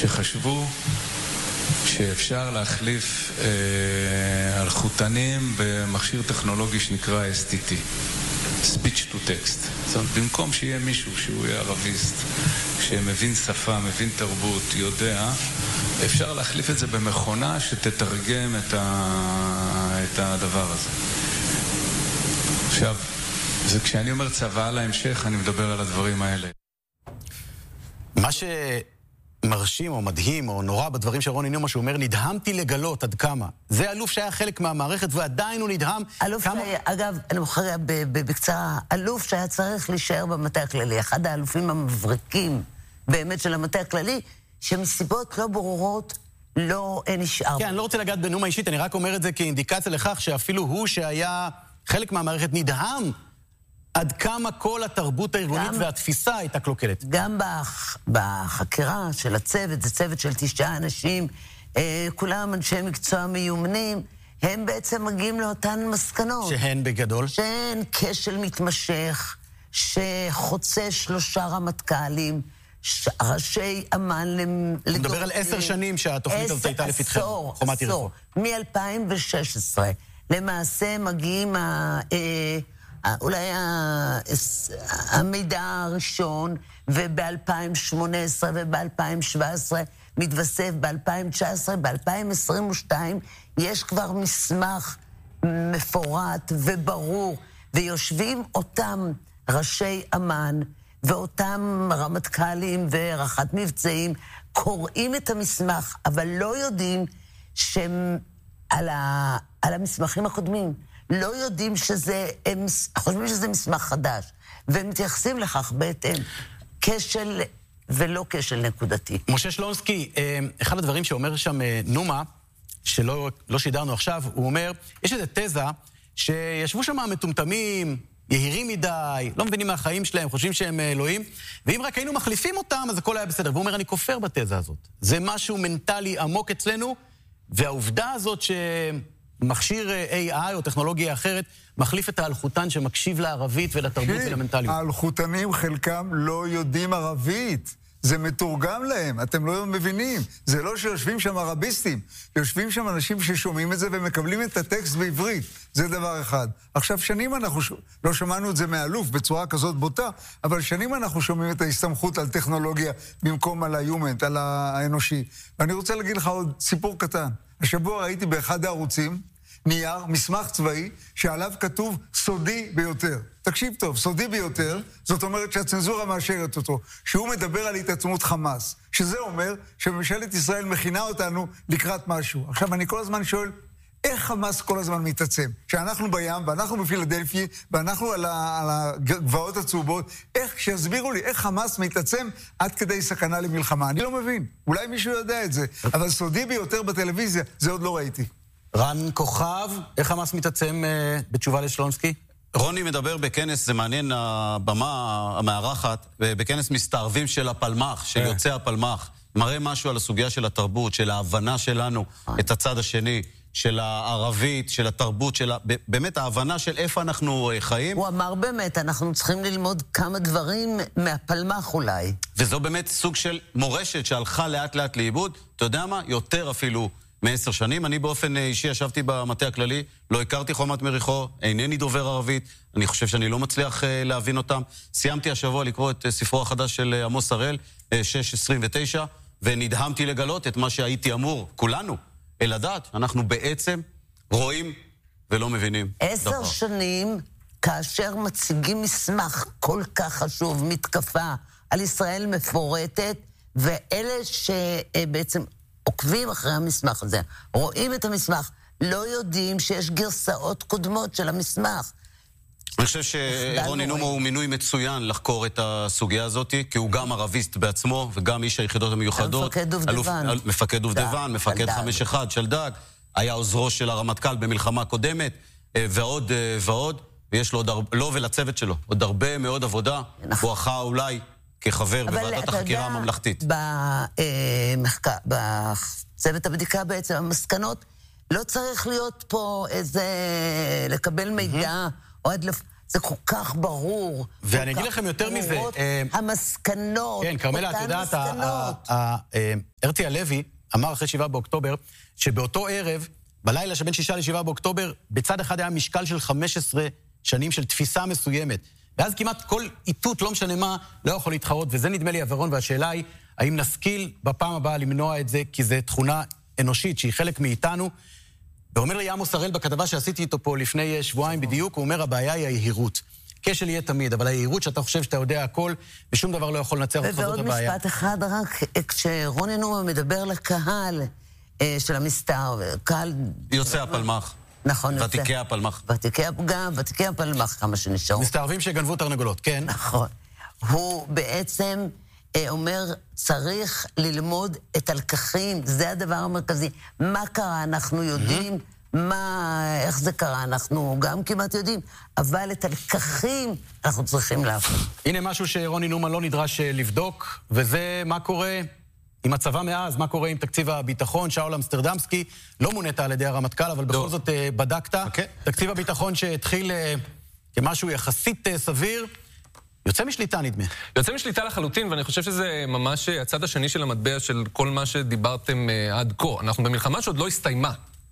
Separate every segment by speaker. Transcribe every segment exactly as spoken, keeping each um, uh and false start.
Speaker 1: שחשבו שאפשר להחליף אה, אלחוטנים במכשיר טכנולוגי שנקרא אס טי טי, Speech to Text. זאת אומרת, במקום שיהיה מישהו שהוא יהיה ערביסט, שמבין שפה, מבין תרבות, יודע, אפשר להחליף את זה במכונה שתתרגם את, ה... את הדבר הזה. עכשיו, זה כשאני אומר צבא להמשך, אני מדבר על הדברים האלה.
Speaker 2: מה שמרשים או מדהים או נורא בדברים של רוני נומה, שהוא אומר, נדהמתי לגלות עד כמה. זה אלוף שהיה חלק מהמערכת, ועדיין הוא נדהם.
Speaker 3: אלוף כמה... שהיה, אגב, אני מוכרח בקצרה, אלוף שהיה צריך להישאר במטה הכללי, אחד האלופים המבריקים באמת של המטה הכללי, שמסיבות לא ברורות לא נשאר.
Speaker 2: כן, אני לא רוצה לגעת בנומה אישית, אני רק אומר את זה כאינדיקציה לכך שאפילו הוא שהיה חלק מהמערכת נדהם עד כמה כל התרבות הארגונית גם, והתפיסה הייתה קלוקלת.
Speaker 3: גם בח, בחקירה של הצוות, זה צוות של תשעה אנשים, אה, כולם אנשי מקצוע מיומנים, הם בעצם מגיעים לאותן מסקנות.
Speaker 2: שהן בגדול?
Speaker 3: שהן כשל מתמשך, שחוצה שלושה רמטכ"לים, ראשי אמן לדורים.
Speaker 2: הוא מדבר על עשר שנים שהתוכנית הזאת הייתה לפתחם.
Speaker 3: עשור, עשור. מ-אלפיים ושש עשרה. למעשה מגיעים ה... אה, אולי המידע הראשון, וב-אלפיים שמונה עשרה וב-אלפיים שבע עשרה מתווסף ב-אלפיים תשע עשרה, ב-אלפיים עשרים ושתיים יש כבר מסמך מפורט וברור, ויושבים אותם ראשי אמן ואותם רמטכ"לים ורח"ט מבצעים, קוראים את המסמך, אבל לא יודעים שהם על, ה... על המסמכים הקודמים. לא יודעים שזה, הם חושבים שזה מסמך חדש, והם מתייחסים לכך בהתאם. כשל ולא כשל נקודתי.
Speaker 2: משה שלונסקי, אחד הדברים שאומר שם נומה, שלא לא שידרנו עכשיו, הוא אומר, יש איזו תזה שישבו שם מטומטמים, יהירים מדי, לא מבינים מהחיים שלהם, חושבים שהם אלוהים, ואם רק היינו מחליפים אותם, אז הכל היה בסדר. והוא אומר, אני כופר בתזה הזאת. זה משהו מנטלי עמוק אצלנו, והעובדה הזאת ש... מכשיר איי איי או טכנולוגיה אחרת מחליף את האלחוטן שמקשיב לערבית ולתרבות ולמנטליות.
Speaker 4: האלחוטנים חלקם לא יודעים ערבית. זה מתורגם להם, אתם לא מבינים. זה לא שיושבים שם ערביסטים. יושבים שם אנשים ששומעים את זה ומקבלים את הטקסט בעברית. זה דבר אחד. עכשיו, שנים אנחנו, לא שמענו את זה מאלוף בצורה כזאת בוטה, אבל שנים אנחנו שומעים את ההסתמכות על טכנולוגיה במקום על היומנט, על האנושי. ואני רוצה להגיד לך עוד סיפור קטן. השבוע ראיתי באחד הערוצים נייר, מסמך צבאי, שעליו כתוב סודי ביותר. תקשיב טוב, סודי ביותר, זאת אומרת שהצנזורה מאשרת אותו, שהוא מדבר על התעצמות חמאס, שזה אומר שממשלת ישראל מכינה אותנו לקראת משהו. עכשיו, אני כל הזמן שואל, איך חמאס כל הזמן מתעצם? שאנחנו בים, ואנחנו בפילדלפי, ואנחנו על, ה, על הגבעות הצהובות, איך, שיסבירו לי, איך חמאס מתעצם עד כדי סכנה למלחמה? אני לא מבין. אולי מישהו יודע את זה, אבל סודי ביותר בטלוויזיה, זה עוד לא ראיתי.
Speaker 2: רן כוכב, איך חמאס מתעצם אה, בתשובה לשלונסקי?
Speaker 5: רוני מדבר בכנס, זה מעניין, הבמה המארחת, בכנס מסתערבים של הפלמ"ח, של יוצאי הפלמ"ח, מראה משהו על הסוגיה של התרבות, של ההבנה שלנו, את הצד השני, של הערבית, של התרבות, של באמת ההבנה של איפה אנחנו חיים.
Speaker 3: הוא אמר באמת, אנחנו צריכים ללמוד כמה דברים מהפלמ"ח אולי.
Speaker 5: וזו באמת סוג של מורשת שהלכה לאט לאט לאיבוד, אתה יודע מה? יותר אפילו מעשר שנים. אני באופן אישי ישבתי במטה הכללי, לא הכרתי חומת מריחו, אינני דובר ערבית, אני חושב שאני לא מצליח uh, להבין אותם. סיימתי השבוע לקרוא את uh, ספרו החדש של uh, עמוס הראל, uh, שש עשרים ותשע, ונדהמתי לגלות את מה שהייתי אמור, כולנו, אל לדעת, אנחנו בעצם רואים ולא מבינים.
Speaker 3: עשר
Speaker 5: דבר.
Speaker 3: שנים, כאשר מציגים מסמך כל כך חשוב, מתקפה על ישראל מפורטת, ואלה שבעצם עוקבים אחרי המסמך הזה, רואים את המסמך, לא יודעים שיש גרסאות קודמות של המסמך.
Speaker 5: אני חושב שרוני נומה הוא מינוי מצוין לחקור את הסוגיה הזאת, כי הוא גם ערביסט בעצמו, וגם איש היחידות המיוחדות.
Speaker 3: מפקד דובדבן.
Speaker 5: מפקד דובדבן, מפקד חמש אחד של דג, היה עוזרו של הרמטכ"ל במלחמה קודמת, ועוד ועוד, ויש לו עוד הרבה, לא ולצוות שלו, עוד הרבה מאוד עבודה, בואכה אולי כחבר בוועדת החקירה הממלכתית.
Speaker 3: במחקר, בצוות הבדיקה בעצם, המסקנות, לא צריך להיות פה איזה, לקבל מידע, או הדלף, זה כל כך ברור.
Speaker 2: ואני אגיד לכם יותר מזה.
Speaker 3: המסקנות,
Speaker 2: כן, כרמלה, את יודעת, הרצי הלוי אמר אחרי שבעה באוקטובר, שבאותו ערב, בלילה שבין שישה לשבעה באוקטובר, בצד אחד היה משקל של חמש עשרה שנים של תפיסה מסוימת. ואז כמעט כל איתות, לא משנה מה, לא יכול להתחרות, וזה נדמה לי עברון, והשאלה היא, האם נשכיל בפעם הבאה למנוע את זה, כי זו תכונה אנושית שהיא חלק מאיתנו. ואומר לי עמוס הראל בכתבה שעשיתי איתו פה לפני שבועיים בדיוק, הוא אומר, הבעיה היא היהירות. כשל יהיה תמיד, אבל היהירות שאתה חושב שאתה יודע הכל, ושום דבר לא יכול לנצח אותך, זאת הבעיה.
Speaker 3: ועוד משפט אחד רק, כשרוני נומה מדבר לקהל של המסתר, קהל...
Speaker 5: יוצא הפלמח.
Speaker 3: נכון, יוצא.
Speaker 5: ותיקי הפלמח.
Speaker 3: ותיקי, גם ותיקי הפלמח, כמה שנשארו.
Speaker 2: מסתערבים שגנבו תרנגולות, כן.
Speaker 3: נכון. הוא בעצם אומר, צריך ללמוד את הלקחים, זה הדבר המרכזי. מה קרה, אנחנו יודעים, מה, איך זה קרה, אנחנו גם כמעט יודעים, אבל את הלקחים אנחנו צריכים להפוך.
Speaker 2: הנה משהו שרוני נומה לא נדרש לבדוק, וזה מה קורה עם הצבא מאז, מה קורה עם תקציב הביטחון. שאול אמסטרדמסקי לא מונית על ידי הרמטכ"ל, אבל בכל זאת בדקת. תקציב הביטחון שהתחיל כמשהו יחסית סביר, יוצא משליטה נדמה.
Speaker 6: יוצא משליטה לחלוטין, ואני חושב שזה ממש הצד השני של המטבע של כל מה שדיברתם עד כה. אנחנו במלחמה שעוד לא הסתיימה.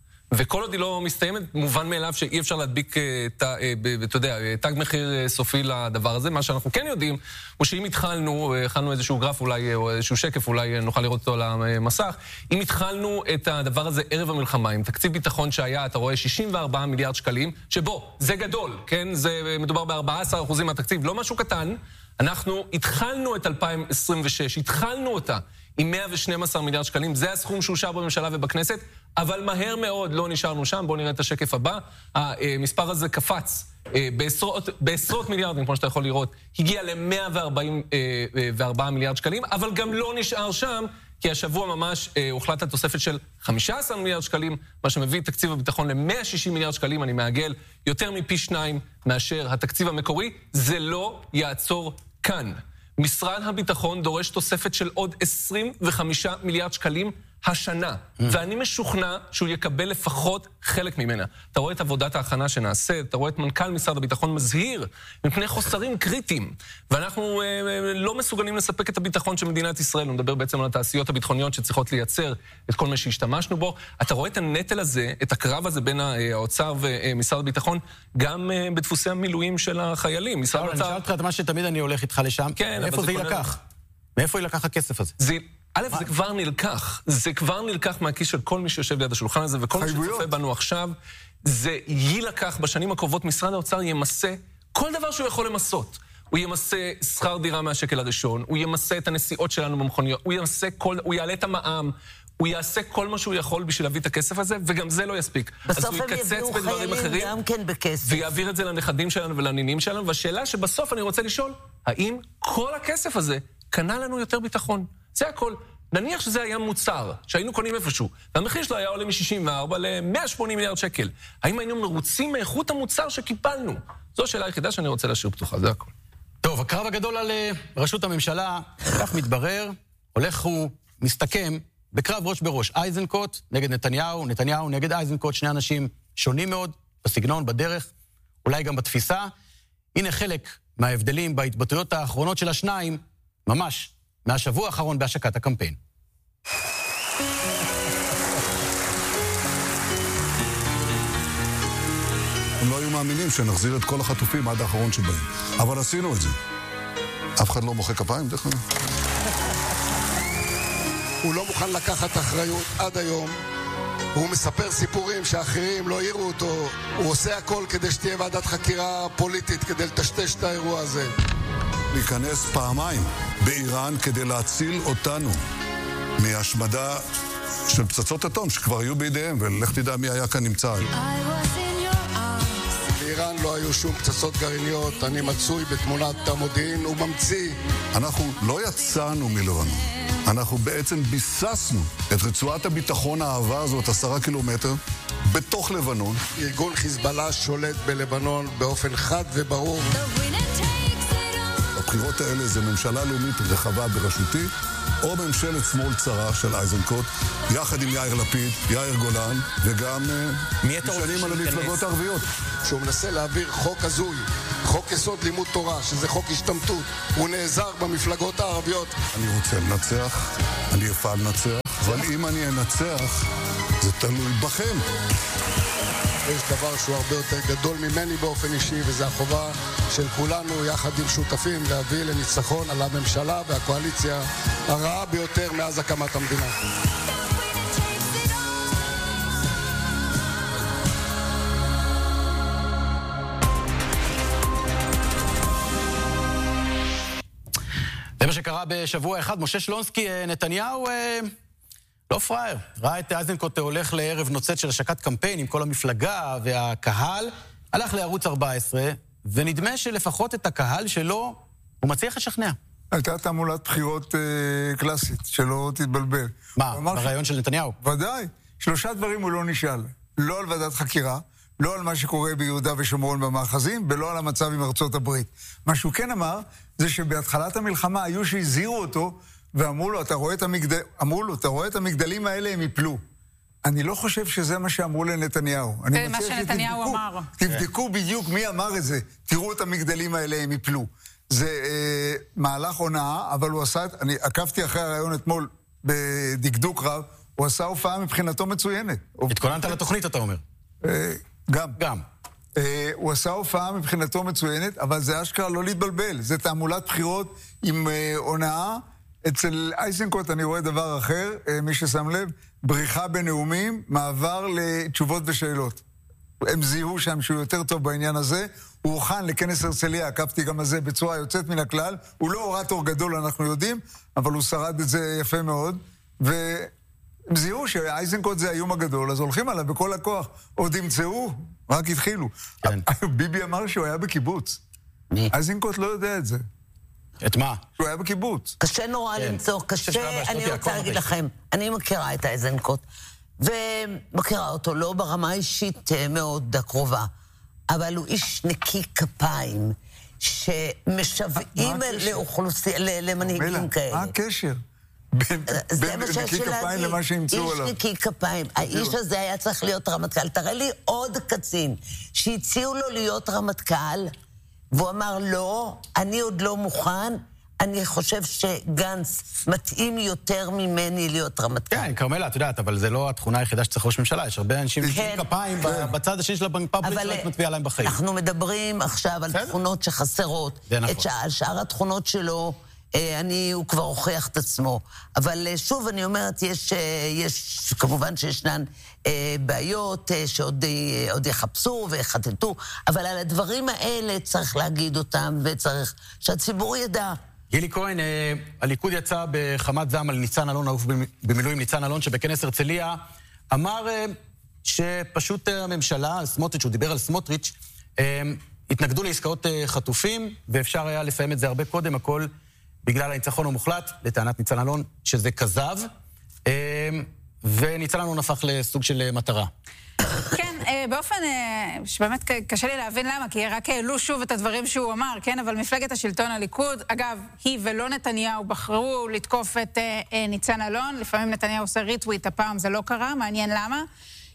Speaker 6: וכל עוד היא לא מסתיימת, מובן מאליו שאי אפשר להדביק, אתה יודע, תג מחיר סופי לדבר הזה. מה שאנחנו כן יודעים, הוא שאם התחלנו, הכנו איזשהו גרף אולי, או איזשהו שקף, אולי נוכל לראות אותו על המסך, אם התחלנו את הדבר הזה ערב המלחמה, עם תקציב ביטחון שהיה, אתה רואה שישים וארבעה מיליארד שקלים, שבו, זה גדול, כן? זה מדובר ב-ארבעה עשר אחוז מהתקציב, לא משהו קטן. אנחנו התחלנו את אלפיים עשרים ושש, התחלנו אותה עם מאה ושנים עשר מיליארד שקלים, זה הסכום שאושר בממשלה ובכנסת, אבל מהר מאוד לא נשארנו שם. בואו נראה את השקף הבא. המספר הזה קפץ בעשרות, בעשרות מיליארדים, כמו שאתה יכול לראות, הגיע ל-מאה וארבעים וארבעה מיליארד שקלים, אבל גם לא נשאר שם, כי השבוע ממש הוחלט התוספת של חמישה עשר מיליארד שקלים, מה שמביא את תקציב הביטחון ל-מאה ושישים מיליארד שקלים, אני מעגל, יותר מפי שניים מאשר התקציב המקורי. זה לא יעצור כאן. משרד הביטחון דורש תוספת של עוד עשרים וחמישה מיליארד שקלים השנה, ואני משוכנע שהוא יקבל לפחות חלק ממנה. אתה רואה את עבודת ההכנה שנעשה, אתה רואה את מנכ"ל משרד הביטחון מזהיר מפני חוסרים קריטיים, ואנחנו אה, לא מסוגלים לספק את הביטחון של מדינת ישראל. הוא מדבר בעצם על התעשיות הביטחוניות שצריכות לייצר את כל מה שהשתמשנו בו. אתה רואה את הנטל הזה, את הקרב הזה בין האוצר ומשרד הביטחון, גם אה, בדפוסי המילואים של החיילים. משרד האוצר... אני שאל אותך את
Speaker 2: מה שתמיד אני הולך איתך לשם, כן, מאיפה זה ילקח? מאיפה ילקח הכסף הזה?
Speaker 6: זה... א', זה כבר נלקח, זה כבר נלקח מהכיס של כל מי שיושב ליד השולחן הזה, וכל מי שצופה בנו עכשיו, זה יילקח בשנים הקרובות. משרד האוצר ימסה כל דבר שהוא יכול למסות. הוא ימסה שכר דירה מהשקל הראשון, הוא ימסה את הנסיעות שלנו במכוניות, הוא ימסה כל, הוא יעלה את המע"מ, הוא יעשה כל מה שהוא יכול בשביל להביא את הכסף הזה, וגם זה לא יספיק. אז הוא יקצץ בדברים אחרים,
Speaker 3: כן
Speaker 6: ויעביר את זה לנכדים שלנו ולנינים שלנו, והשאלה שבסוף אני רוצה לשאול, האם כל הכסף הזה קנה לנו יותר ביטחון? זה הכל. נניח שזה היה מוצר, שהיינו קונים איפשהו, והמחיר שלו היה עולה מ-שישים וארבע ל-מאה ושמונים מיליארד שקל. האם היינו מרוצים מאיכות המוצר שקיבלנו? זו השאלה היחידה שאני רוצה להשאיר פתוחה, זה הכל.
Speaker 2: טוב, הקרב הגדול על ראשות הממשלה, כך מתברר, הולך ומסתכם בקרב ראש בראש. אייזנקוט נגד נתניהו, נתניהו נגד אייזנקוט, שני אנשים שונים מאוד, בסגנון, בדרך, אולי גם בתפיסה. הנה חלק מההבדלים בהתבטאויות האחרונות של השניים, ממש מהשבוע האחרון בהשקת הקמפיין.
Speaker 7: הם לא היו מאמינים שנחזיר את כל החטופים עד האחרון שבהם. אבל עשינו את זה. אף אחד לא מוחא כפיים, דרך כלל.
Speaker 8: הוא לא מוכן לקחת אחריות עד היום. הוא מספר סיפורים שאחרים לא יראו אותו. הוא עושה הכל כדי שתהיה ועדת חקירה פוליטית, כדי לטשטש את האירוע הזה.
Speaker 7: להיכנס פעמיים באיראן כדי להציל אותנו מהשמדה של פצצות אטום שכבר היו בידיהם, ולך תדע מי היה כאן נמצא.
Speaker 8: באיראן לא היו שום פצצות גרעיניות, אני מצוי בתמונת המודיעין, הוא ממציא.
Speaker 7: אנחנו לא יצאנו מלבנון, אנחנו בעצם ביססנו את רצועת הביטחון האהבה הזאת עשרה קילומטר בתוך לבנון.
Speaker 8: ארגון חיזבאללה שולט בלבנון באופן חד וברור.
Speaker 7: הבחירות האלה זה ממשלה לאומית רחבה בראשותי, או ממשלת שמאל צרה של אייזנקוט, יחד עם יאיר לפיד, יאיר גולן, וגם משנים על המפלגות הערביות.
Speaker 8: שהוא מנסה להעביר חוק הזוי חוק יסוד לימוד תורה, שזה חוק השתמטות, הוא נעזר במפלגות הערביות.
Speaker 7: אני רוצה לנצח, אני אפעל לנצח, אבל אם אני אנצח, זה תלוי בכם.
Speaker 8: יש דבר שהוא הרבה יותר גדול ממני באופן אישי, וזה החובה של כולנו יחד עם שותפים להביא לניצחון על הממשלה והקואליציה הרעה ביותר מאז הקמת המדינה.
Speaker 2: זה מה שקרה בשבוע אחד. משה שלונסקי, נתניהו לא פראייר. ראה את איזנקוט הולך לערב נוצץ של השקת קמפיין עם כל המפלגה והקהל, הלך לערוץ ארבע עשרה, ונדמה שלפחות את הקהל שלו הוא מצליח לשכנע.
Speaker 4: הייתה תעמולת בחירות אה, קלאסית, שלא תתבלבל.
Speaker 2: מה, ברעיון ש... של נתניהו?
Speaker 4: ודאי. שלושה דברים הוא לא נשאל. לא על ועדת חקירה, לא על מה שקורה ביהודה ושומרון במאחזים, ולא על המצב עם ארצות הברית. מה שהוא כן אמר, זה שבהתחלת המלחמה היו שהזהירו אותו, ואמרו לו, אתה רואה את המגדל... אמרו לו, אתה רואה את המגדלים האלה, הם יפלו. אני לא חושב שזה מה שאמרו לנתניהו.
Speaker 9: זה מה שנתניהו אמר.
Speaker 4: תבדקו בדיוק מי אמר את זה. תראו את המגדלים האלה, הם יפלו. זה אה, מהלך הונאה, אבל הוא עשה... אני עקבתי אחרי הרעיון אתמול בדקדוק רב, הוא עשה הופעה מבחינתו מצוינת.
Speaker 2: התכוננת לתוכנית, אתה אומר.
Speaker 4: אה, גם.
Speaker 2: גם.
Speaker 4: אה, הוא עשה הופעה מבחינתו מצוינת, אבל זה אשכרה לא להתבלבל. זה תעמולת בחירות עם אה, הונאה. אצל איזנקוט אני רואה דבר אחר, אה, מי ששם לב, בריחה בנאומים, מעבר לתשובות ושאלות. הם זיהו שם שהוא יותר טוב בעניין הזה. הוא הוכן לכנס הרצליה, עקבתי גם על זה בצורה יוצאת מן הכלל. הוא לא אורטור גדול, אנחנו יודעים, אבל הוא שרד את זה יפה מאוד. והם זיהו שאייזנקוט זה האיום הגדול, אז הולכים עליו בכל הכוח. עוד ימצאו, רק התחילו. כן. ביבי אמר שהוא היה בקיבוץ. מי? אייזנקוט לא יודע את זה.
Speaker 2: את מה?
Speaker 4: שהוא היה בקיבוץ.
Speaker 3: קשה נורא כן. למצוא, קשה, אני רוצה להגיד לכם, אני מכירה את אייזנקוט, ומכירה אותו לא ברמה אישית מאוד הקרובה, אבל הוא איש נקי כפיים, שמשוועים לאוכלוסיה, למנהיגים כאלה.
Speaker 4: מה הקשר? בין נקי כפיים למה שימצאו עליו.
Speaker 3: איש נקי כפיים. האיש הזה היה צריך להיות רמטכ"ל. תראה לי עוד קצין שהציעו לו להיות רמטכ"ל, והוא אמר, לא, אני עוד לא מוכן, אני חושב שגנץ מתאים יותר ממני להיות רמטכ"ל.
Speaker 2: כן, קרמלה, את יודעת, אבל זה לא התכונה היחידה שצריך ראש ממשלה, יש הרבה אנשים נקי כפיים בצד השני של הפאבליק שלא מצביע להם בחיים.
Speaker 3: אנחנו מדברים עכשיו על תכונות שחסרות. על שאר התכונות שלו, אני, הוא כבר הוכיח את עצמו. אבל שוב, אני אומרת, יש, יש כמובן שישנן בעיות שעוד עוד יחפשו ויחטטו, אבל על הדברים האלה צריך להגיד אותם, וצריך שהציבור ידע.
Speaker 2: גילי כהן, הליכוד יצא בחמת זעם על ניצן אלון, העוף במילואים ניצן אלון, שבכנס הרצליה אמר שפשוט הממשלה, סמוטריץ', הוא דיבר על סמוטריץ', התנגדו לעסקאות חטופים, ואפשר היה לסיים את זה הרבה קודם, הכל בגלל הניצחון המוחלט, לטענת ניצן אלון, שזה כזב, וניצן אלון הפך לסוג של מטרה.
Speaker 9: כן, באופן שבאמת קשה לי להבין למה, כי רק העלו שוב את הדברים שהוא אמר, כן, אבל מפלגת השלטון הליכוד, אגב, היא ולא נתניהו בחרו לתקוף את ניצן אלון, לפעמים נתניהו עושה ריטוויט, הפעם זה לא קרה, מעניין למה.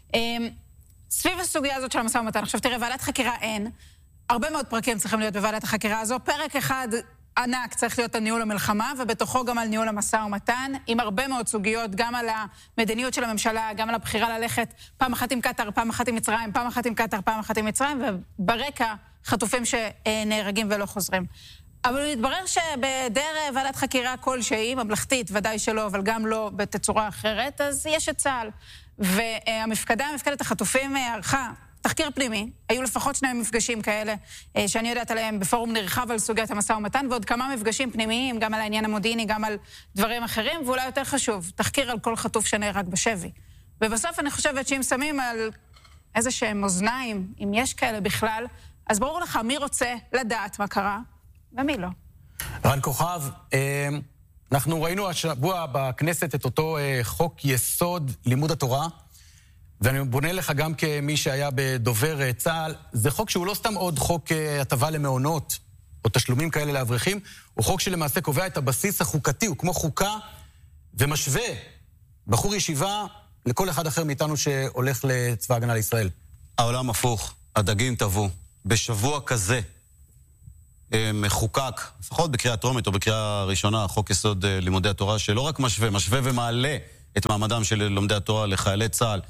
Speaker 9: סביב הסוגיה הזאת של המשא ומתן, עכשיו תראה, ועדת חקירה אין, הרבה מאוד פרקים צריכים להיות בוועדת החקירה הזו, פרק אחד ענק צריך להיות על ניהול המלחמה, ובתוכו גם על ניהול המשא ומתן, עם הרבה מאוד סוגיות, גם על המדיניות של הממשלה, גם על הבחירה ללכת פעם אחת עם קטר, פעם אחת עם מצרים, פעם אחת עם קטר, פעם אחת עם מצרים, וברקע חטופים שנהרגים ולא חוזרים. אבל מתברר שבהיעדר ועדת חקירה כלשהי, ממלכתית, ודאי שלא, אבל גם לא בתצורה אחרת, אז יש את צה"ל. והמפקדה, מפקדת החטופים, ערכה תחקיר פנימי, היו לפחות שני מפגשים כאלה, שאני יודעת עליהם בפורום נרחב על סוגיית המשא ומתן, ועוד כמה מפגשים פנימיים, גם על העניין המודיעיני, גם על דברים אחרים, ואולי יותר חשוב, תחקיר על כל חטוף שנהרג בשבי. ובסוף אני חושבת שאם שמים על איזה שהם אוזניים, אם יש כאלה בכלל, אז ברור לך מי רוצה לדעת מה קרה, ומי לא.
Speaker 2: רן כוכב, אנחנו ראינו השבוע בכנסת את אותו חוק יסוד לימוד התורה, ואני בונה לך גם כמי שהיה בדובר צה"ל, זה חוק שהוא לא סתם עוד חוק הטבה למעונות, או תשלומים כאלה לאברכים, הוא חוק שלמעשה קובע את הבסיס החוקתי, הוא כמו חוקה, ומשווה בחור ישיבה לכל אחד אחר מאיתנו שהולך לצבא הגנה לישראל.
Speaker 5: העולם הפוך, הדגים טבעו. בשבוע כזה, מחוקק, לפחות בקריאה טרומית או בקריאה ראשונה, חוק יסוד לימודי התורה, שלא רק משווה, משווה ומעלה את מעמדם של לומדי התורה לחיילי צה"ל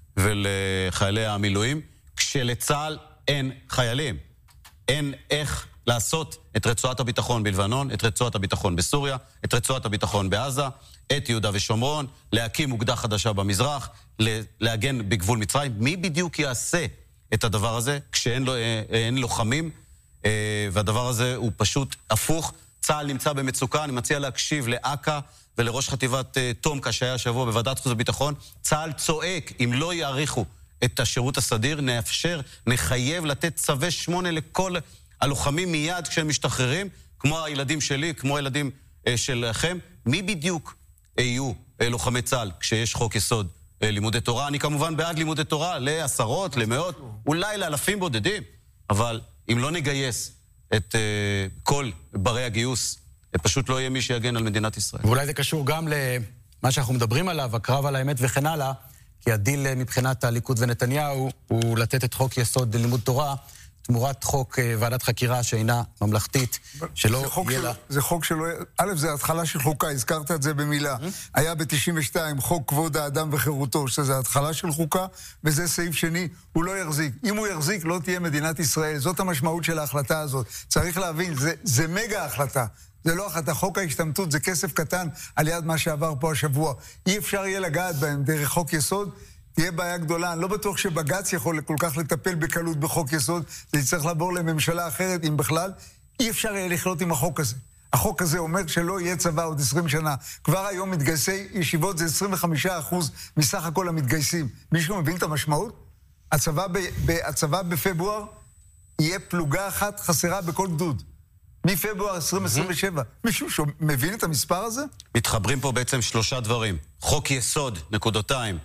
Speaker 5: ולחיילי המילואים, כשלצה"ל אין חיילים. אין איך לעשות את רצועת הביטחון בלבנון, את רצועת הביטחון בסוריה, את רצועת הביטחון בעזה, את יהודה ושומרון, להקים אוגדה חדשה במזרח, להגן בגבול מצרים. מי בדיוק יעשה את הדבר הזה כשאין לו, אין לוחמים? והדבר הזה הוא פשוט הפוך. צה"ל נמצא במצוקה, אני מציע להקשיב לאקה ולראש חטיבת תומקה שהיה השבוע בוועדת חוץ וביטחון. צה"ל צועק, אם לא יעריכו את השירות הסדיר, נאפשר, נחייב לתת צווי שמונה לכל הלוחמים מיד כשהם משתחררים, כמו הילדים שלי, כמו הילדים שלכם. מי בדיוק יהיו לוחמי צה"ל כשיש חוק יסוד לימודי תורה? אני כמובן בעד לימודי תורה לעשרות, למאות, אולי לאלפים בודדים, אבל אם לא נגייס את uh, כל ברי הגיוס, פשוט לא יהיה מי שיגן על מדינת ישראל.
Speaker 2: ואולי זה קשור גם למה שאנחנו מדברים עליו, הקרב על האמת וכן הלאה, כי הדיל מבחינת הליכוד ונתניהו הוא לתת את חוק יסוד לימוד תורה, תמורת חוק ועדת חקירה שאינה ממלכתית, שלא יהיה לה...
Speaker 4: זה חוק שלא... א', זה התחלה של חוקה, הזכרת את זה במילה. היה ב-תשעים ושתיים חוק כבוד האדם וחירותו, שזה התחלה של חוקה, וזה סעיף שני, הוא לא יחזיק. אם הוא יחזיק, לא תהיה מדינת ישראל. זאת המשמעות של ההחלטה הזאת. צריך להבין, זה, זה מגה החלטה. זה לא החלטה. חוק ההשתמטות זה כסף קטן על יד מה שעבר פה השבוע. אי אפשר יהיה לגעת בהם דרך חוק יסוד, תהיה בעיה גדולה. אני לא בטוח שבג"ץ יכול כל כך לטפל בקלות בחוק יסוד, זה צריך לעבור לממשלה אחרת, אם בכלל. אי אפשר יהיה לחיות עם החוק הזה. החוק הזה אומר שלא יהיה צבא עוד עשרים שנה. כבר היום מתגייסי ישיבות זה עשרים וחמישה אחוז מסך הכל המתגייסים. מישהו מבין את המשמעות? הצבא, ב, ב, הצבא בפברואר יהיה פלוגה אחת חסרה בכל גדוד. מפברואר עשרים עשרים ושבע. מישהו מבין את המספר הזה?
Speaker 5: מתחברים פה בעצם שלושה דברים. חוק יסוד, נקודותיים.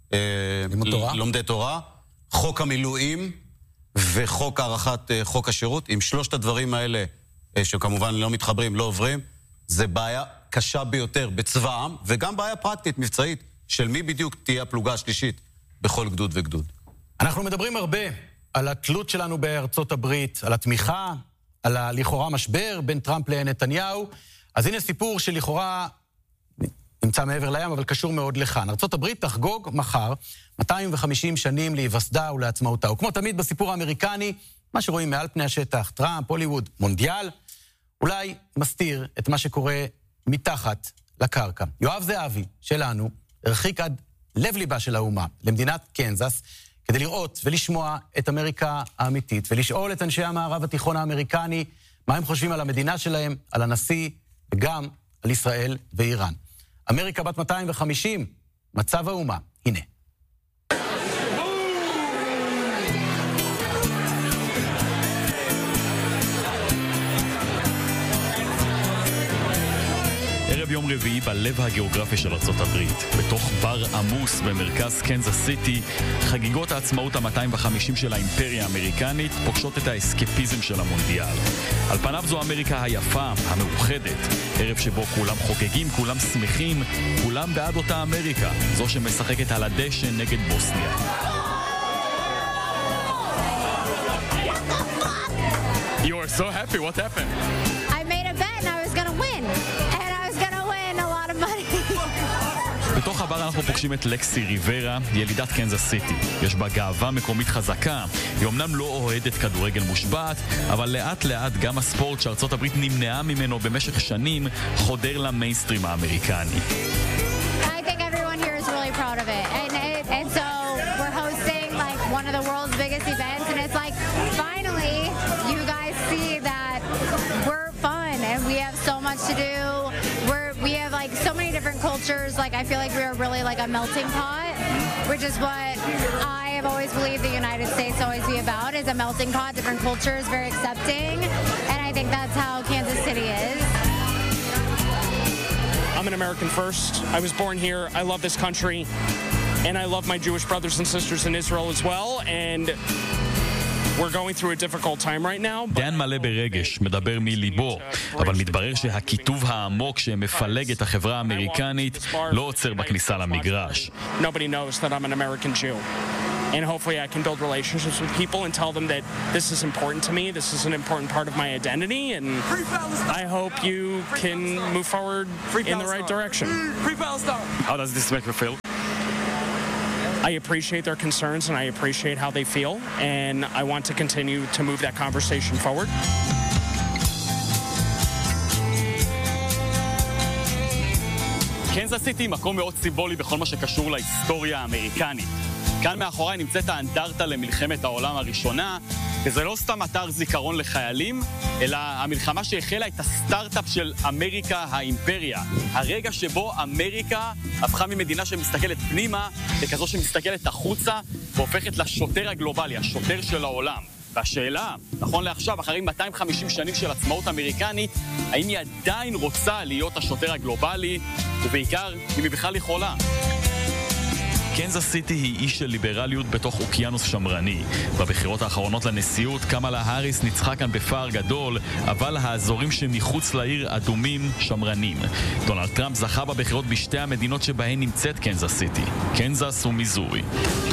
Speaker 2: תורה.
Speaker 5: לומדי תורה, חוק המילואים וחוק הערכת חוק השירות. עם שלושת הדברים האלה, שכמובן לא מתחברים, לא עוברים, זה בעיה קשה ביותר בצבא העם, וגם בעיה פרקטית, מבצעית, של מי בדיוק תהיה הפלוגה השלישית בכל גדוד וגדוד.
Speaker 2: אנחנו מדברים הרבה על התלות שלנו בארצות הברית, על התמיכה, על הלכאורה משבר בין טראמפ לנתניהו. אז הנה סיפור שלכאורה נמצא מעבר לים, אבל קשור מאוד לכאן. ארצות הברית תחגוג מחר מאתיים וחמישים שנים להיווסדה ולעצמאותה. וכמו תמיד בסיפור האמריקני, מה שרואים מעל פני השטח, טראמפ, הוליווד, מונדיאל, אולי מסתיר את מה שקורה מתחת לקרקע. יואב זהבי שלנו הרחיק עד לב ליבה של האומה, למדינת קנזס, כדי לראות ולשמוע את אמריקה האמיתית, ולשאול את אנשי המערב התיכון האמריקני, מה הם חושבים על המדינה שלהם, על הנשיא, וגם על ישראל ואיראן. אמריקה בת מאתיים וחמישים, מצב האומה, הנה.
Speaker 10: ערב יום רביעי בלב הגיאוגרפי של ארצות הברית, בתוך בר עמוס במרכז קנזס סיטי, חגיגות העצמאות ה-מאתיים וחמישים של האימפריה האמריקנית פוגשות את האסקפיזם של המונדיאל. על פניו זו אמריקה היפה, המאוחדת, ערב שבו כולם חוגגים, כולם שמחים, כולם בעד אותה אמריקה, זו שמשחקת על הדשא נגד בוסניה.
Speaker 11: You are so happy. What happened?
Speaker 12: I made a bet and I was going to win. And I was going to win a lot of money.
Speaker 10: בתוך הבר אנחנו פוגשים את לקסי ריברה, ילידת קנזס סיטי. יש בה גאווה מקומית חזקה. היא אמנם לא אוהדת כדורגל מושבת, אבל לאט לאט גם הספורט שארצות הברית נמנעה ממנו במשך שנים חודר למיינסטרים האמריקני.
Speaker 12: I think everyone here is really proud of it. And, it, and so we're hosting like one of the world's biggest events. And it's like, finally, you guys see that we're fun and we have so much to do. We're, we have like so many different cultures. Like I feel like we are really like a melting pot, which is what I have always believed the United States always be about, is a melting pot, different cultures, very accepting. And I think that's how Kansas City is.
Speaker 11: I'm an American first. I was born here. I love this country. And I love my Jewish brothers and sisters in Israel as well. And we're going through a difficult time right now.
Speaker 10: דן מלא ברגש, מדבר מליבו, אבל מתברר שהכיתוב העמוק שמפלג את החברה האמריקנית לא עוצר בכניסה למגרש.
Speaker 11: Nobody knows that I'm an American Jew. and hopefully I can build relationships with people and tell them that this is important to me, this is an important part of my identity, and I hope you can move forward in the right direction.
Speaker 10: How does this make you feel?
Speaker 11: I appreciate their concerns and I appreciate how they feel, and I want to continue to move that conversation forward.
Speaker 10: קנזס סיטי מקום מאוד סימבולי בכל מה שקשור להיסטוריה האמריקנית. כאן מאחוריי נמצאת האנדרטה למלחמת העולם הראשונה, וזה לא סתם אתר זיכרון לחיילים, אלא המלחמה שהחלה את הסטארט-אפ של אמריקה האימפריה. הרגע שבו אמריקה הפכה ממדינה שמסתכלת פנימה לכזו שמסתכלת החוצה והופכת לשוטר הגלובלי, השוטר של העולם. והשאלה, נכון לעכשיו, אחרי מאתיים וחמישים שנים של עצמאות אמריקנית, האם היא עדיין רוצה להיות השוטר הגלובלי, ובעיקר, אם היא בכלל יכולה. קנזס סיטי היא אי של ליברליות בתוך אוקיינוס שמרני. בבחירות האחרונות לנשיאות, קמאלה האריס ניצחה כאן בפער גדול, אבל האזורים שמחוץ לעיר אדומים שמרנים. דונלד טראמפ זכה בבחירות בשתי המדינות שבהן נמצאת קנזס סיטי, קנזס ומיזורי.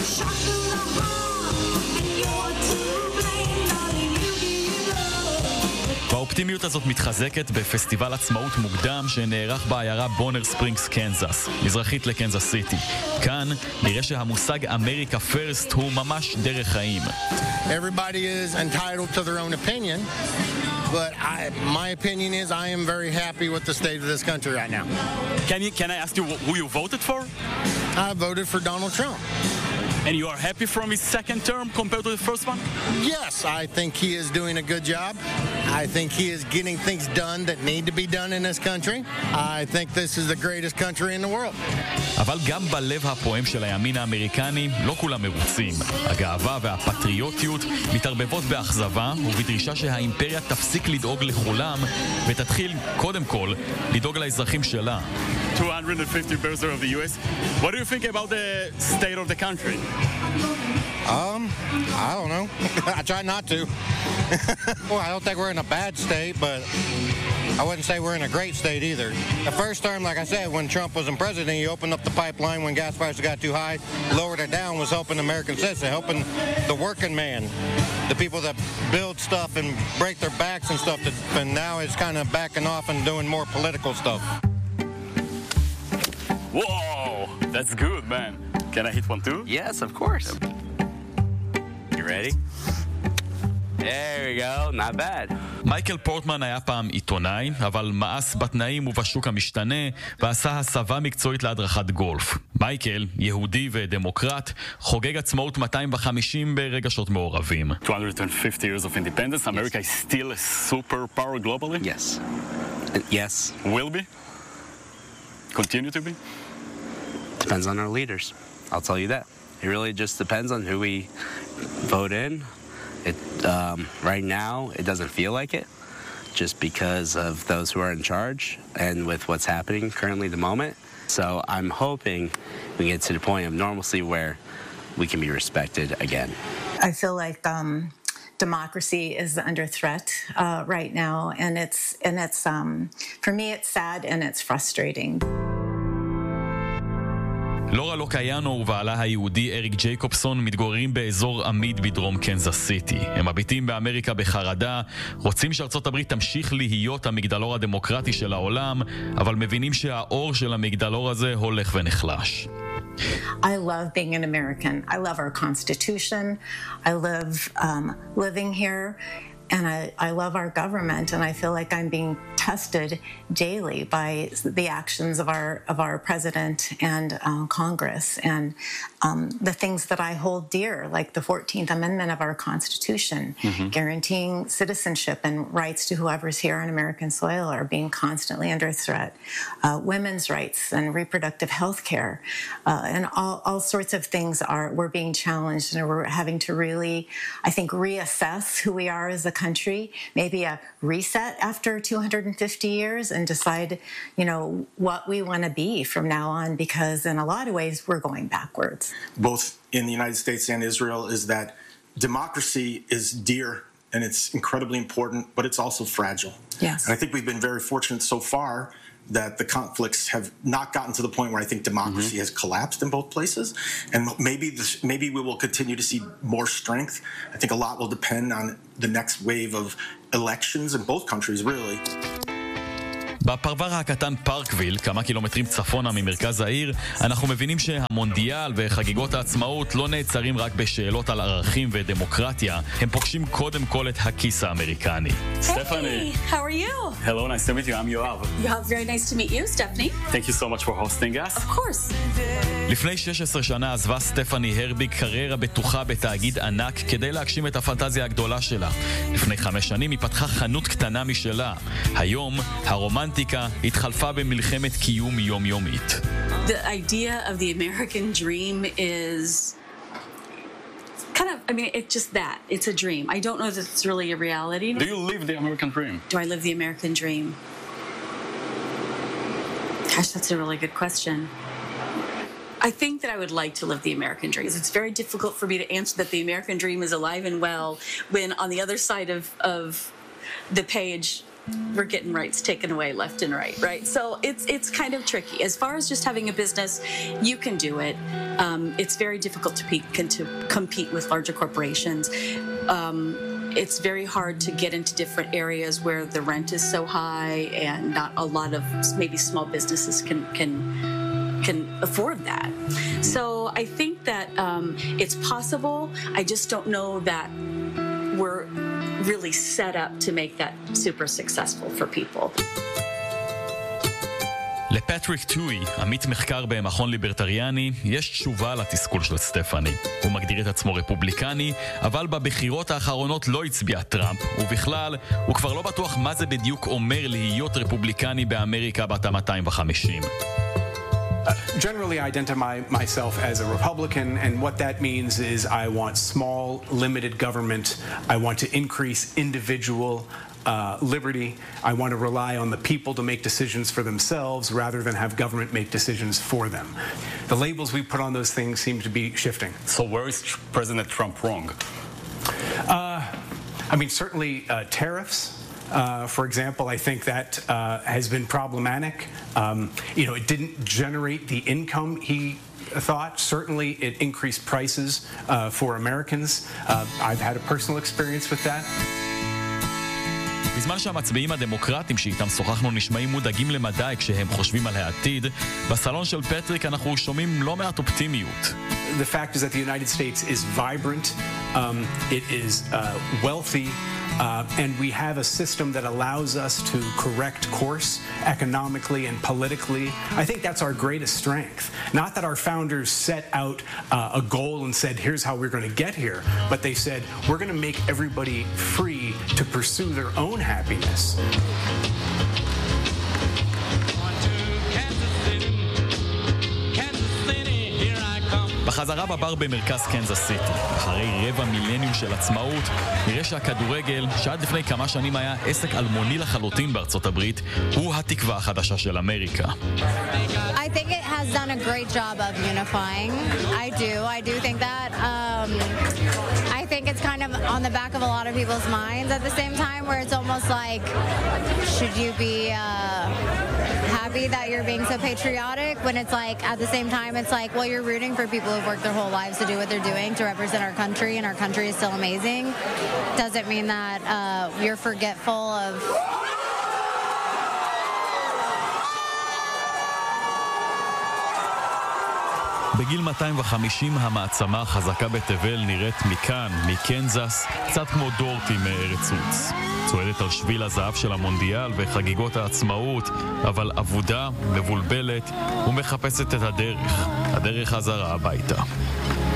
Speaker 10: והאופטימיות הזאת מתחזקת בפסטיבל עצמאות מוקדם שנערך בעיירה בונר ספרינגס, קנזס, מזרחית לקנזס סיטי. כאן נראה שהמושג אמריקה פרסט הוא ממש דרך חיים.
Speaker 13: Everybody is entitled to their own opinion, but I, my opinion is I am very happy with the state of this country right now.
Speaker 10: Can you, can I ask you who you voted for?
Speaker 13: I voted for Donald Trump.
Speaker 10: And you are happy from his second term compared to the first one?
Speaker 13: Yes, I think he is doing a good job. I think he is getting things done that need to be done in this country. I think this is the greatest country in the world.
Speaker 10: אבל גם בלב הפועם של הימין האמריקני לא כולם מרוצים. הגאווה והפטריוטיות מתערבבות באכזבה ובדרישה שהאימפריה תפסיק לדאוג לכולם ותתחיל קודם כל לדאוג לאזרחים שלה.
Speaker 14: two hundred fifty birthday of the U S. What do you think about the state of the country?
Speaker 13: Um, I don't know. I try not to. Well, I don't think we're in a bad state, but I wouldn't say we're in a great state either. The first term, like I said, when Trump was in president, he opened up the pipeline when gas prices got too high, lowered it down, was helping American citizens, helping the working man, the people that build stuff and break their backs and stuff, and now it's kind of backing off and doing more political stuff.
Speaker 10: Whoa, that's good, man. Can I hit one too?
Speaker 15: Yes, of course. You ready? There we go, not bad.
Speaker 10: מייקל פורטמן היה פעם עיתונאי, אבל מאס בתנאים ובשוק המשתנה, ועשה הסבה מקצועית להדרכת גולף. מייקל, יהודי ודמוקרט, חוגג עצמאות מאתיים וחמישים ברגשות מעורבים.
Speaker 14: two hundred fifty years of independence, America is still a superpower globally?
Speaker 15: Yes. Yes.
Speaker 14: Will be? Continue to be?
Speaker 15: Depends on our leaders. I'll tell you that. It really just depends on who we vote in. It, um, right now, it doesn't feel like it, just because of those who are in charge and with what's happening currently at the moment. So I'm hoping we get to the point of normalcy where we can be respected again.
Speaker 16: I feel like um, democracy is under threat uh, right now, and it's and it's um, for me it's sad and it's frustrating.
Speaker 10: לורה לוקייאנו ובעלה היהודי אריק ג'ייקובסון מתגוררים באזור עמיד בדרום קנזס סיטי. הם מביטים באמריקה בחרדה, רוצים שארצות הברית תמשיך להיות המגדלור הדמוקרטי של העולם, אבל מבינים שהאור של המגדלור הזה הולך ונחלש.
Speaker 16: I love being an American. I love our Constitution. I love um, living here. And I, I love our government, and I feel like I'm being tested daily by the actions of our of our president and uh, Congress, and um, the things that I hold dear, like the fourteenth Amendment of our Constitution, mm-hmm. guaranteeing citizenship and rights to whoever's here on American soil, are being constantly under threat. Uh, women's rights and reproductive health care, uh, and all, all sorts of things are we're being challenged, and we're having to really, I think, reassess who we are as a country, maybe a reset after two hundred fifty years, and decide, you know, what we want to be from now on, because in a lot of ways we're going backwards.
Speaker 17: Both in the United States and Israel is that democracy is dear and it's incredibly important, but it's also fragile.
Speaker 16: Yes.
Speaker 17: And I think we've been very fortunate so far that the conflicts have not gotten to the point where I think democracy mm-hmm. has collapsed in both places. And maybe this, maybe we will continue to see more strength. I think a lot will depend on the next wave of elections in both countries, really.
Speaker 10: בפרבר הקטן פארקוויל, כמה קילומטרים צפונה ממרכז העיר, אנחנו מבינים שהמונדיאל וחגיגות העצמאות לא נעצרים רק בשאלות על ערכים ודמוקרטיה, הם פוגשים קודם כל את הכיס האמריקני.
Speaker 18: Stephanie, how are you?
Speaker 10: Hello, nice to meet you. I'm Yoav.
Speaker 18: Yoav, very nice to meet you, Stephanie.
Speaker 10: Thank you so much for hosting us.
Speaker 18: Of course.
Speaker 10: לפני שש עשרה שנה עזבה סטפני הרביג קריירה בטוחה בתאגיד ענק כדי להגשים את הפנטזיה הגדולה שלה. לפני חמש שנים היא פתחה חנות קטנה משלה. היום הרומנטיקה התחלפה במלחמת קיום יומיומית.
Speaker 18: The idea of the American dream is kind of, I mean, it's just that. It's a dream. I don't know that it's really a reality.
Speaker 10: Do you live the American dream?
Speaker 18: Do I live the American dream? Gosh, that's a really good question. I think that I would like to live the American dream. It's very difficult for me to answer that the American dream is alive and well when on the other side of, of the page we're getting rights taken away left and right, right? So it's it's kind of tricky. As far as just having a business, you can do it. Um, it's very difficult to, pe- to compete with larger corporations. Um, it's very hard to get into different areas where the rent is so high and not a lot of maybe small businesses can can can afford that. So I think that um, it's possible. I just don't know that we're really set up to make that super successful for people.
Speaker 10: לפטריק טוי, עמית מחקר במכון ליברטריאני, יש תשובה לתסכול של סטפני. הוא מגדיר את עצמו רפובליקני, אבל בבחירות האחרונות לא הצביע טראמפ, ובכלל, הוא כבר לא בטוח מה זה בדיוק אומר להיות רפובליקני באמריקה בת ה-מאתיים וחמישים.
Speaker 19: Uh, generally, I identify myself as a Republican, and what that means is I want small, limited government. I want to increase individual uh, liberty. I want to rely on the people to make decisions for themselves rather than have government make decisions for them. The labels we put on those things seem to be shifting.
Speaker 10: So where is President Trump wrong?
Speaker 19: Uh, I mean, certainly uh, tariffs. Uh, for example, I think that uh, has been problematic. Um, you know, it didn't generate the income he thought. Certainly, it increased prices uh, for Americans. Uh, I've had a personal experience with that.
Speaker 10: בזמן שהמצביעים הדמוקרטים שאיתם שוחחנו נשמעים מודאגים למדי כשהם חושבים על העתיד, בסלון של פטריק אנחנו שומעים לא מעט אופטימיות.
Speaker 19: The fact is that the United States is vibrant, um, it is uh, wealthy, Uh, and we have a system that allows us to correct course economically and politically. I think that's our greatest strength. Not that our founders set out uh, a goal and said, here's how we're going to get here, but they said, we're going to make everybody free to pursue their own happiness.
Speaker 10: בחזרה בבר במרכז קנזס סיטי, אחרי רבע מילניום של עצמאות, נראה שהכדורגל, שעד לפני כמה שנים היה עסק אלמוני לחלוטין בארצות הברית, הוא התקווה החדשה של אמריקה.
Speaker 12: I think it has done a great job of unifying. I do. I do think that. Um, I think it's kind of on the back of a lot of people's minds at the same time, where it's almost like, should you be uh, happy that you're being so patriotic, when it's like, at the same time, it's like, well, you're rooting for people who've worked their whole lives to do what they're doing, to represent our country, and our country is still amazing. Doesn't mean that uh, you're forgetful of...
Speaker 10: בגיל מאתיים וחמישים המעצמה החזקה בתבל נראית מכאן, מקנזס, קצת כמו דורטי מארץ עוץ. צועדת על שביל הזהב של המונדיאל וחגיגות העצמאות, אבל עבודה, מבולבלת, ומחפשת את הדרך, הדרך חזרה הביתה.